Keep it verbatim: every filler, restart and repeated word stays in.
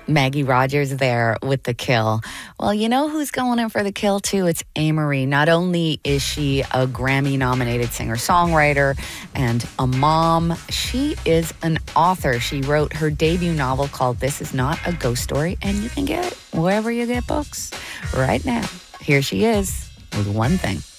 Maggie Rogers there with The Kill. Well, you know who's going in for The Kill too? It's Amerie. Not only is she a Grammy-nominated singer-songwriter and a mom, she is an author. She wrote her debut novel called This Is Not a Ghost Story, and you can get it wherever you get books right now. Here she is with One Thing.